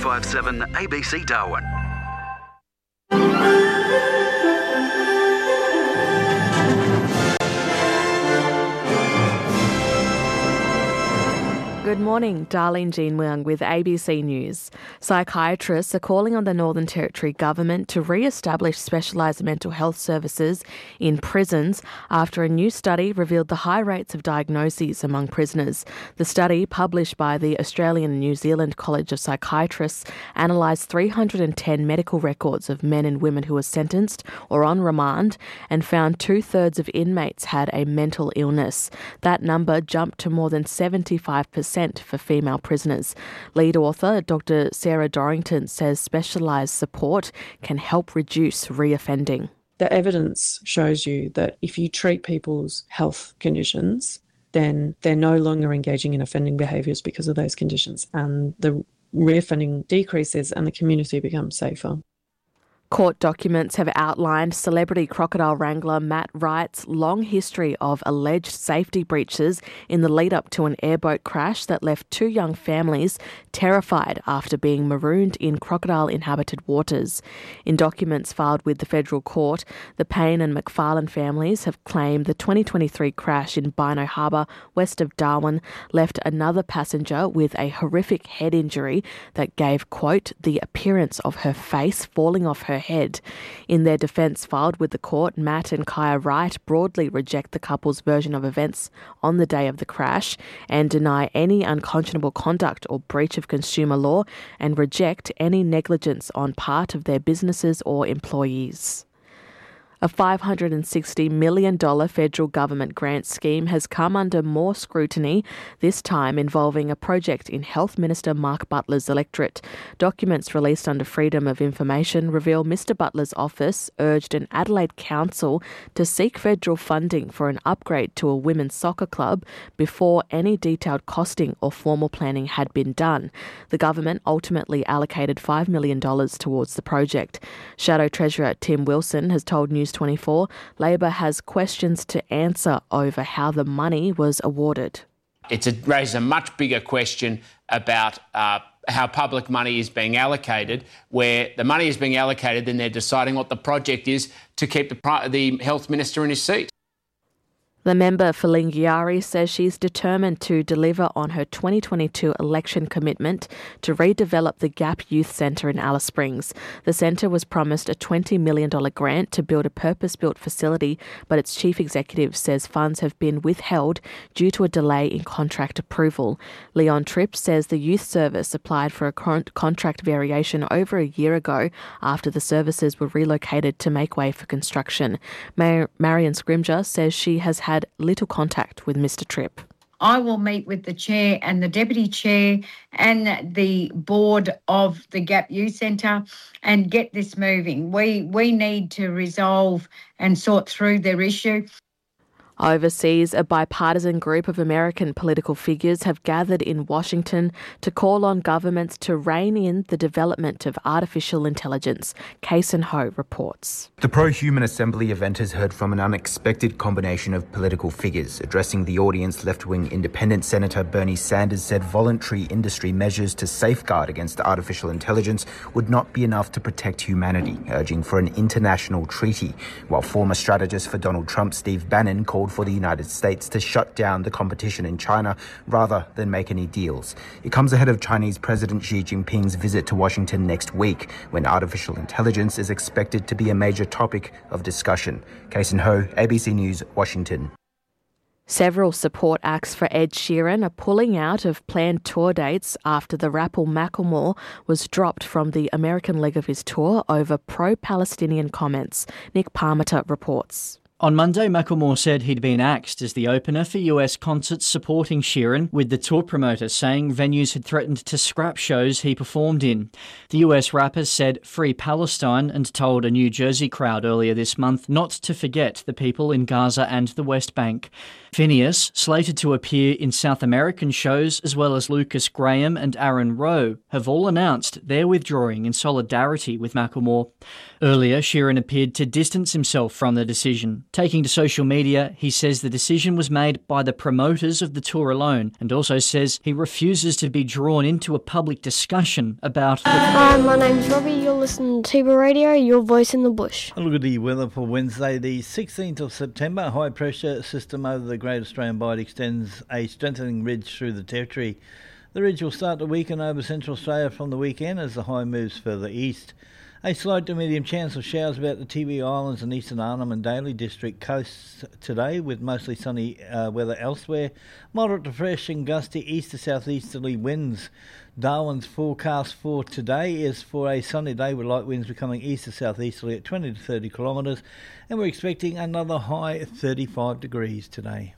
957 ABC Darwin. Good morning, Darlene Jean Muang with ABC News. Psychiatrists are calling on the Northern Territory government to re-establish specialised mental health services in prisons after a new study revealed the high rates of diagnoses among prisoners. The study, published by the Australian and New Zealand College of Psychiatrists, analysed 310 medical records of men and women who were sentenced or on remand and found 2/3 of inmates had a mental illness. That number jumped to more than 75% for female prisoners. Lead author Dr. Sarah Dorrington says specialised support can help reduce reoffending. The evidence shows you that if you treat people's health conditions, then they're no longer engaging in offending behaviours because of those conditions, and the reoffending decreases and the community becomes safer. Court documents have outlined celebrity crocodile wrangler Matt Wright's long history of alleged safety breaches in the lead-up to an airboat crash that left two young families terrified after being marooned in crocodile-inhabited waters. In documents filed with the federal court, the Payne and McFarlane families have claimed the 2023 crash in Bynoe Harbour, west of Darwin, left another passenger with a horrific head injury that gave, quote, the appearance of her face falling off her head. In their defence filed with the court, Matt and Kaya Wright broadly reject the couple's version of events on the day of the crash and deny any unconscionable conduct or breach of consumer law and reject any negligence on part of their businesses or employees. A $560 million federal government grant scheme has come under more scrutiny, this time involving a project in Health Minister Mark Butler's electorate. Documents released under Freedom of Information reveal Mr Butler's office urged an Adelaide council to seek federal funding for an upgrade to a women's soccer club before any detailed costing or formal planning had been done. The government ultimately allocated $5 million towards the project. Shadow Treasurer Tim Wilson has told News 24, Labor has questions to answer over how the money was awarded. It raises a much bigger question about how public money is being allocated, where the money is being allocated, then they're deciding what the project is to keep the health minister in his seat. The member for Lingiari says she's determined to deliver on her 2022 election commitment to redevelop the Gap Youth Centre in Alice Springs. The centre was promised a $20 million grant to build a purpose-built facility, but its chief executive says funds have been withheld due to a delay in contract approval. Leon Tripp says the youth service applied for a contract variation over a year ago after the services were relocated to make way for construction. Marion Scrimger says she has had little contact with Mr Tripp. I will meet with the chair and the deputy chair and the board of the Gap Youth Centre and get this moving. We need to resolve and sort through their issue. Overseas, a bipartisan group of American political figures have gathered in Washington to call on governments to rein in the development of artificial intelligence. Kason Ho reports. The Pro-Human Assembly event has heard from an unexpected combination of political figures. Addressing the audience, left-wing independent Senator Bernie Sanders said voluntary industry measures to safeguard against artificial intelligence would not be enough to protect humanity, urging for an international treaty, while former strategist for Donald Trump, Steve Bannon, called for the United States to shut down the competition in China rather than make any deals. It comes ahead of Chinese President Xi Jinping's visit to Washington next week, when artificial intelligence is expected to be a major topic of discussion. Kason Ho, ABC News, Washington. Several support acts for Ed Sheeran are pulling out of planned tour dates after the rapper Macklemore was dropped from the American leg of his tour over pro-Palestinian comments. Nick Parmenter reports. On Monday, Macklemore said he'd been axed as the opener for US concerts supporting Sheeran, with the tour promoter saying venues had threatened to scrap shows he performed in. The US rapper said "Free Palestine" and told a New Jersey crowd earlier this month not to forget the people in Gaza and the West Bank. Phineas, slated to appear in South American shows, as well as Lucas Graham and Aaron Rowe, have all announced they're withdrawing in solidarity with Macklemore. Earlier, Sheeran appeared to distance himself from the decision. Taking to social media, he says the decision was made by the promoters of the tour alone, and also says he refuses to be drawn into a public discussion about... Hi, my name's Robbie. You're listening to Tiba Radio, your voice in the bush. A look at the weather for Wednesday, the 16th of September. A high pressure system over the Great Australian Bight extends a strengthening ridge through the territory. The ridge will start to weaken over Central Australia from the weekend as the high moves further east. A slight to medium chance of showers about the Tiwi Islands and eastern Arnhem and Daly District coasts today, with mostly sunny weather elsewhere. Moderate to fresh and gusty east to southeasterly winds. Darwin's forecast for today is for a sunny day with light winds becoming east to southeasterly at 20 to 30 kilometres, and we're expecting another high 35 degrees today.